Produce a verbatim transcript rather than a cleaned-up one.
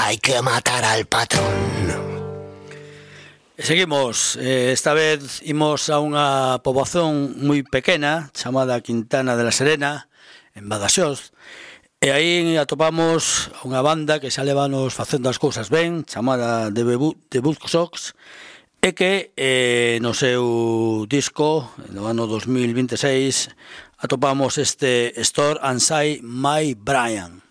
Hay que matar al patrón. Seguimos, eh, esta vez imos a unha poboación moi pequena chamada Quintana de la Serena, en Badaxoz, e aí atopamos unha banda que xa levanos facendo as cousas ben, chamada The Buzzcocks, e que eh, no seu disco, no ano dos mil vinte e seis, atopamos este Store and Say My Brian.